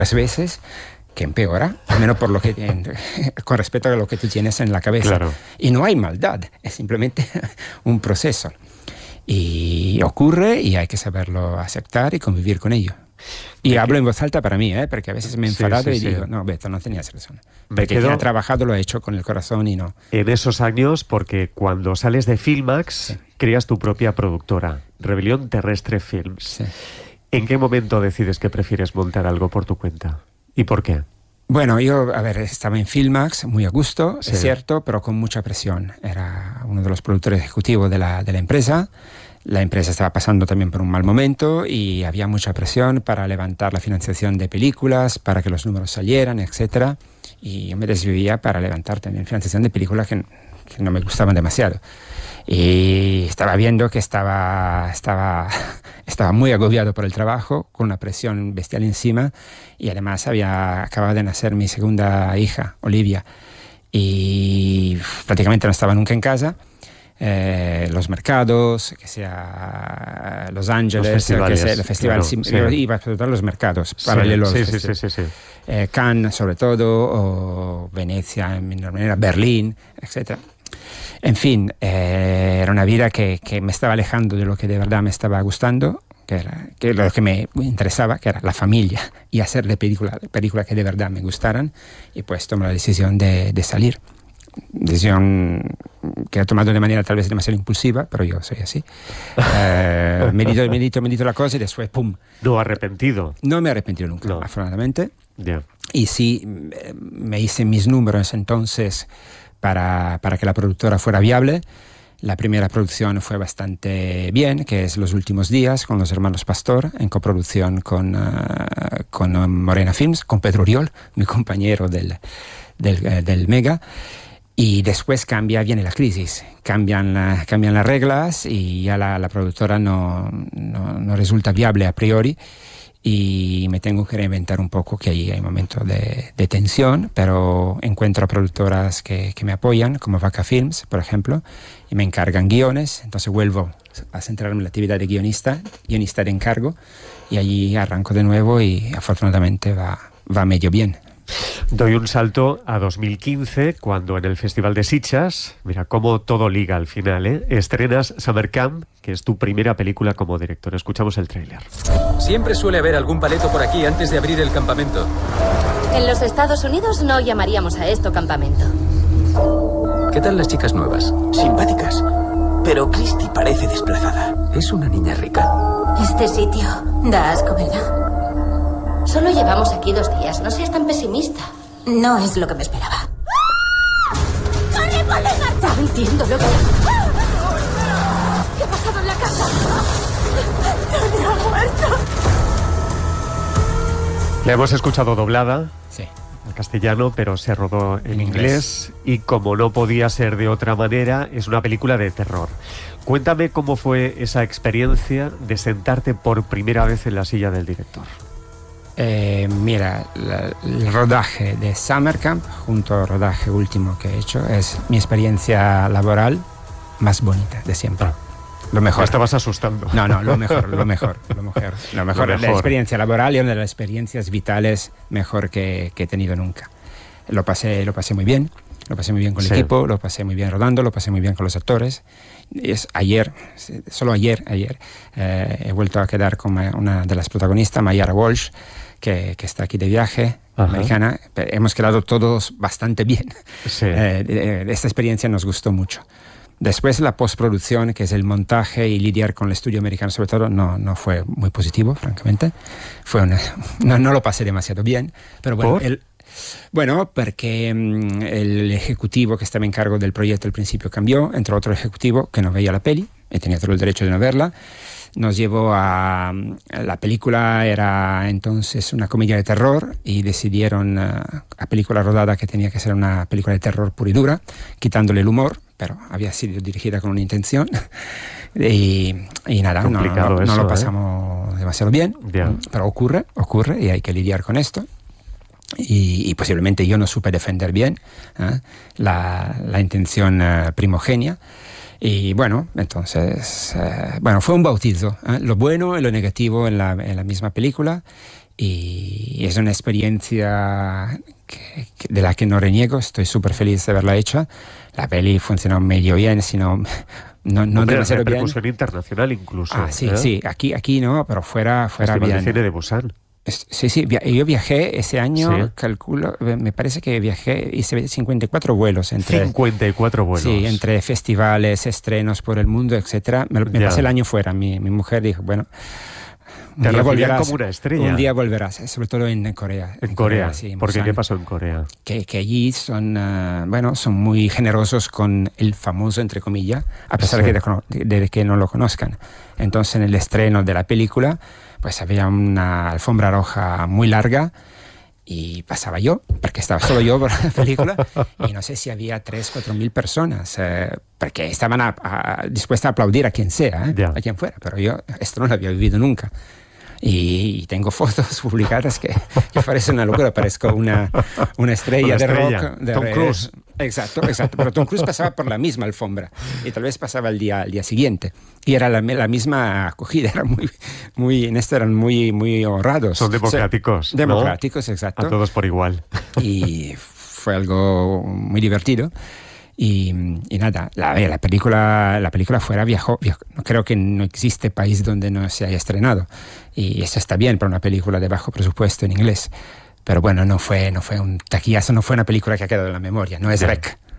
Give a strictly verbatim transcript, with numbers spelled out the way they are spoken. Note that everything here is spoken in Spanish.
Las veces que empeora, al menos por lo que, con respecto a lo que tú tienes en la cabeza. Claro. Y no hay maldad, es simplemente un proceso. Y ocurre y hay que saberlo aceptar y convivir con ello. Y hablo en voz alta para mí, ¿eh? Porque a veces me he enfadado sí, sí, y sí. digo, no, Beto, no tenías razón. Me Porque quedo quien ha trabajado lo ha hecho con el corazón y no. en esos años, porque cuando sales de Filmax, Sí. creas tu propia productora, Rebelión Terrestre Films. Sí. ¿En qué momento decides que prefieres montar algo por tu cuenta? ¿Y por qué? Bueno, yo, a ver, estaba en Filmax, muy a gusto, Sí. es cierto, pero con mucha presión. Era uno de los productores ejecutivos de la, de la empresa. La empresa estaba pasando también por un mal momento y había mucha presión para levantar la financiación de películas, para que los números salieran, etcétera. Y yo me desvivía para levantar también financiación de películas que, que no me gustaban demasiado. Y estaba viendo que estaba, estaba, estaba muy agobiado por el trabajo, con una presión bestial encima, y además había acabado de nacer mi segunda hija, Olivia, y prácticamente no estaba nunca en casa. Eh, los mercados, que sea Los Ángeles, Los que sea el festivales, festival, claro, sí, sí. yo iba a todos los mercados paralelos. Sí, al sí, sí, festival. sí, sí. Eh, Cannes sobre todo, o Venecia en menor manera, Berlín, etcétera. En fin, eh, era una vida que, que me estaba alejando de lo que de verdad me estaba gustando, que era que lo que me interesaba, que era la familia, y hacer de películas películas que de verdad me gustaran, y pues tomé la decisión de, de salir. Decisión que he tomado de manera tal vez demasiado impulsiva, pero yo soy así. Eh, medito, medito, medito la cosa y después, ¡pum! No arrepentido. No me he arrepentido nunca, No. afortunadamente. Ya. Y sí, me hice mis números entonces para, para que la productora fuera viable. La primera producción fue bastante bien, que es Los Últimos Días, con los hermanos Pastor, en coproducción con, uh, con Morena Films, con Pedro Oriol, mi compañero del, del, uh, del Mega. Y después cambia, viene la crisis, cambian, la, cambian las reglas y ya la, la productora no, no, no resulta viable a priori. Y me tengo que reinventar un poco, que ahí hay momentos de, de tensión, pero encuentro productoras que, que me apoyan, como Vaca Films, por ejemplo, y me encargan guiones, entonces vuelvo a centrarme en la actividad de guionista, guionista de encargo, y allí arranco de nuevo y afortunadamente va, va medio bien. Doy un salto a dos mil quince, cuando en el Festival de Sitges, mira cómo todo liga al final, ¿eh? Estrenas Summer Camp, que es tu primera película como director. Escuchamos el tráiler. Siempre suele haber algún paleto por aquí antes de abrir el campamento. En los Estados Unidos no llamaríamos a esto campamento. ¿Qué tal las chicas nuevas? Simpáticas. Pero Christy parece desplazada. Es una niña rica. Este sitio da asco, ¿verdad? Solo llevamos aquí dos días, no seas tan pesimista. No es lo que me esperaba. ¡Corre, ponle marcha! No entiendo lo que... ¿Qué ha pasado en la casa? ¡Tony ha muerto! La hemos escuchado doblada Sí. en castellano, pero se rodó en, En inglés. Y como no podía ser de otra manera, es una película de terror. Cuéntame cómo fue esa experiencia de sentarte por primera vez en la silla del director. Eh, mira, la, el rodaje de Summer Camp, junto al rodaje último que he hecho, es mi experiencia laboral más bonita de siempre. Ah. Lo mejor. Me estabas asustando. No, no, lo mejor, lo mejor, lo mejor. Lo mejor, Lo la mejor. experiencia laboral y una de las experiencias vitales mejor que, que he tenido nunca. Lo pasé, lo pasé muy bien, lo pasé muy bien con el Sí. equipo, lo pasé muy bien rodando, lo pasé muy bien con los actores. Es ayer, solo ayer, ayer, eh, he vuelto a quedar con una de las protagonistas, Mayara Walsh, que, que está aquí de viaje, Ajá. americana. Hemos quedado todos bastante bien. Sí. Eh, eh, esta experiencia nos gustó mucho. Después la postproducción, que es el montaje y lidiar con el estudio americano sobre todo, no, no fue muy positivo, francamente. Fue una, no, no lo pasé demasiado bien. Pero bueno, ¿Por? el, bueno porque mm, el ejecutivo que estaba en cargo del proyecto al principio cambió, entró otro ejecutivo que no veía la peli, y tenía todo el derecho de no verla. Nos llevó a... La película era entonces una comedia de terror y decidieron uh, a película rodada que tenía que ser una película de terror pura y dura, quitándole el humor, pero había sido dirigida con una intención. y, y nada, no, Complicado no, no eso, lo ¿eh? pasamos demasiado bien, Ya. pero ocurre, ocurre y hay que lidiar con esto. Y, y posiblemente yo no supe defender bien ¿eh? la, la intención uh, primogenia. Y bueno, entonces, eh, bueno, fue un bautizo, ¿eh? Lo bueno y lo negativo en la, en la misma película. y es una experiencia que, que, de la que no reniego. Estoy súper feliz de haberla hecha. La peli funcionó medio bien, sino no, no Hombre, demasiado bien. Repercusión internacional incluso. Ah, sí, ¿eh? sí, aquí, aquí no, pero fuera, fuera Festival bien. de Cine de Busan. Sí, sí, yo viajé ese año, sí. calculo, me parece que viajé, hice cincuenta y cuatro vuelos. Entre, cincuenta y cuatro vuelos. Sí, entre festivales, estrenos por el mundo, etcétera. Me, me pasé el año fuera. Mi, mi mujer dijo, bueno, un Te día volverás. Como una estrella. Un día volverás, sobre todo en Corea. En, en Corea, Corea sí, en ¿por qué? Busan. ¿Qué pasó en Corea? Que, que allí son, uh, bueno, son muy generosos con el famoso, entre comillas, a pesar sí. de, de, de que no lo conozcan. Entonces, en el estreno de la película, pues había una alfombra roja muy larga y pasaba yo, porque estaba solo yo por la película, y no sé si había tres, cuatro mil personas, eh, porque estaban a, a, dispuestas a aplaudir a quien sea, eh, yeah. a quien fuera, pero yo esto no lo había vivido nunca. Y, y tengo fotos publicadas que, que parece una locura, parezco una, una estrella, una estrella de rock. De Tom Cruise. Exacto, exacto. Pero Tom Cruise pasaba por la misma alfombra y tal vez pasaba el día, el día siguiente. Y era la, la misma acogida, era muy, muy, en esto eran muy, muy honrados. Son democráticos. O sea, democráticos, ¿no? exacto. A todos por igual. Y fue algo muy divertido. Y, y nada, la, la película la película fuera viajó, viajó. Creo que no existe país donde no se haya estrenado. Y eso está bien para una película de bajo presupuesto en inglés. Pero bueno, no fue, no fue un taquillazo, no fue una película que ha quedado en la memoria, no es Rec.